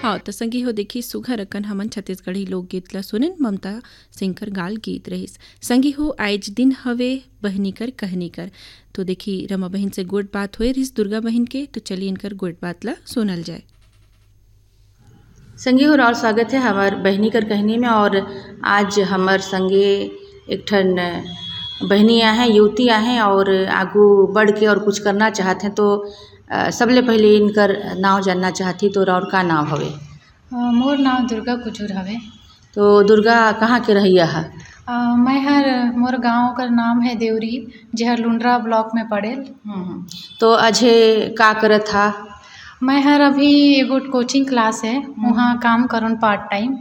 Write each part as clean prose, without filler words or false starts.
हाँ, त संगी हो देखी सुघर अकन हमन छत्तीसगढ़ी लोकगीत ल सुनिन ममता सिंह कर गाल गीत रहिस। संगी हो आइज दिन हवे बहनी कर कहनी कर। तो देखी रमा बहन से गोट बात होए रहिस दुर्गा बहन के, तो चलिए इनकर गोट बात ला सुनल जाए। संगी हो और स्वागत है हमार बहनी कर कहनी में। और आज हमार संगे एक ठन बहनियाँ हैं, युवतियाँ हैं और आगू बढ़ के और कुछ करना चाहते हैं। तो सबले पहले इनकर नाव जानना चाहती। तो और का नाव हवे? मोर नाम दुर्गा कुजूर हवे। तो दुर्गा कहाँ के रहिया है? मैं हर मोर गांव का नाम है देवरी, जेहर लुंड्रा ब्लॉक में पड़ेल। तो अझे का करत था? मैं हर अभी एगो कोचिंग क्लास है वहाँ काम करन पार्ट टाइम।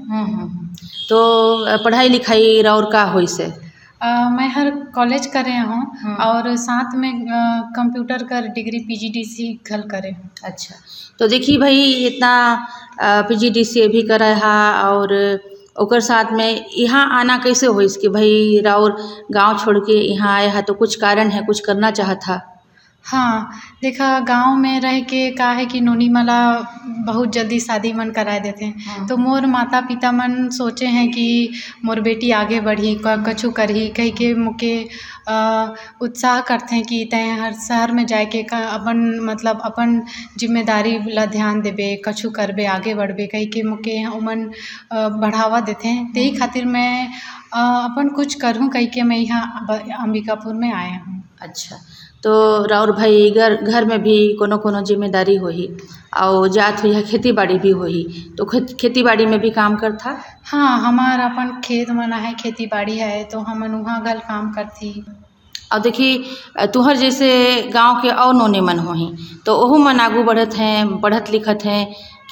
तो पढ़ाई लिखाई और का होई से? मैं हर कॉलेज करे हूँ और साथ में कंप्यूटर कर डिग्री पीजीडीसी घल करे। अच्छा, तो देखी भाई इतना पीजीडीसी भी करे हा और ओकर साथ में यहाँ आना कैसे हो इसके भाई राउर गांव छोड़ के यहाँ आए हा? तो कुछ कारण है, कुछ करना चाहता? हाँ, देखा गांव में रह के का है कि नोनी मला बहुत जल्दी शादी मन कराए देते हैं। तो मोर माता पिता मन सोचे हैं कि मोर बेटी आगे बढ़ी कछु करही कह के मुके उत्साह करते हैं कि तय हर शहर में जाके का अपन मतलब अपन जिम्मेदारी ला ध्यान देबे, कछु करबे, आगे बढ़बे कह के मुके उमन बढ़ावा देते हैं। यही खातिर मैं अपन कुछ करूँ कह के मैं यहाँ अंबिकापुर में आया हूँ। अच्छा, तो राउर भाई घर में भी कोनो कोनो जिम्मेदारी होही और जात हुई है, खेती बाड़ी भी होही। तो खेती बाड़ी में भी काम करता? हाँ, हमारा अपन खेत मना है, खेती बाड़ी है, तो हमन वहाँ गल काम करती। और देखी तुहर जैसे गांव के और नोने मन होही तो ओहू मन आगू बढ़त हैं, पढ़त लिखत हैं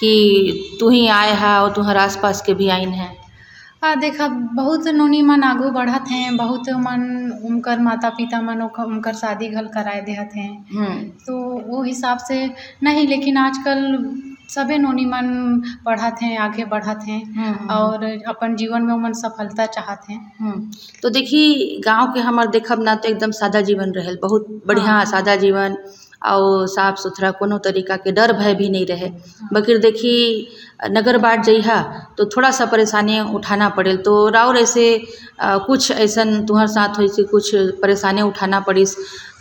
कि तू ही आए हा और तुहर आसपास के भी आइन हैं? देखा बहुत नोनी मन आगू बढ़त हैं, बहुत मन उनकर माता पिता मन उनकर शादी घल कराए देहत हैं। तो वो हिसाब से नहीं, लेकिन आजकल सभी नोनी मन पढ़त हैं, आगे बढ़त हैं और अपन जीवन में उमन सफलता चाहत हैं। तो देखी गांव के हमार देखब ना तो एकदम सादा जीवन रहेल, बहुत बढ़िया सादा जीवन और साफ सुथरा, कोनो तरीका के डर भय भी नहीं रहे। बकिर देखी नगर बाट जइहा तो थोड़ा सा परेशानी उठाना पड़ेल। तो राउर ऐसे कुछ ऐसन तुहर साथ हो से कुछ परेशानी उठाना पड़िस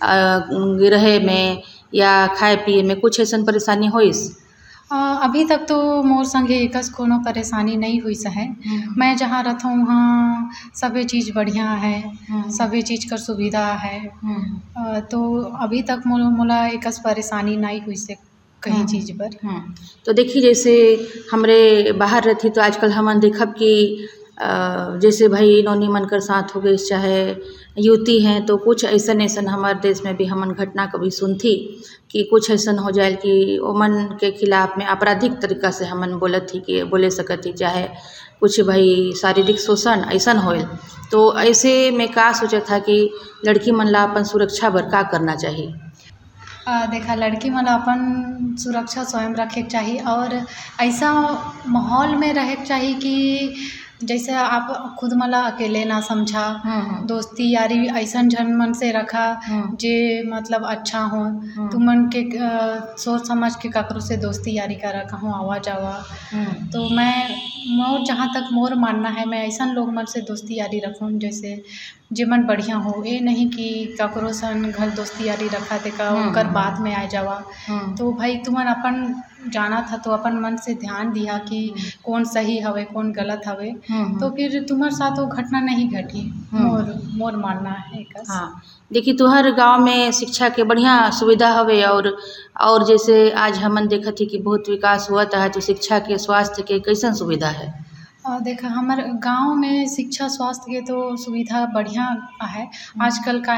रहे में या खाए पिए में, कुछ ऐसन परेशानी होइस? अभी तक तो मोर संगे एकस कोनो परेशानी नहीं हुई है। मैं जहाँ रहता हूँ वहाँ सभी चीज़ बढ़िया है, सभी चीज़ का सुविधा है। तो अभी तक मोला एकस परेशानी नहीं हुई से कहीं चीज़ पर। तो देखी जैसे हमरे बाहर रहती तो आजकल हमन देखब कि जैसे भाई नौनी मन कर साथ हो गई चाहे युवती हैं, तो कुछ ऐसन ऐसन हमारे देश में भी हमन घटना कभी सुनती कि कुछ ऐसन हो जाए कि ओमन के खिलाफ में आपराधिक तरीका से हमन बोलत थी कि बोले सकत थी, चाहे कुछ भाई शारीरिक शोषण ऐसन होए। तो ऐसे में का सोचा था कि लड़की मन ला अपन सुरक्षा बर का करना चाहिए? देखा लड़की मन अपन सुरक्षा स्वयं रखे के चाहिए और ऐसा माहौल में रहे के चाहिए कि जैसे आप खुद मला अकेले ना समझा, दोस्ती यारी ऐसा जन मन से रखा जे मतलब अच्छा हो। तुम मन के सोच समझ के ककरों से दोस्ती यारी करा, कहूँ आवा जावा। तो मैं मोर जहाँ तक मोर मानना है मैं ऐसा लोग मन से दोस्ती यारी रखूँ जैसे जे मन बढ़िया हो। ये नहीं कि ककरों सन घर दोस्ती यारी रखा देखा उनकर बात में आ जावा। तो भाई तुमन अपन जाना था तो अपन मन से ध्यान दिया कि कौन सही हवे कौन गलत हवे, तो फिर तुम्हारे साथ वो घटना नहीं घटी। मोर मानना है कस। हाँ, देखी तुहर गांव में शिक्षा के बढ़िया सुविधा हवे और जैसे आज हमन देखा थी कि बहुत विकास हुआ था, तो शिक्षा के स्वास्थ्य के कैसन सुविधा है? देखा हमारे गांव में शिक्षा स्वास्थ्य के तो सुविधा बढ़िया है। आजकल का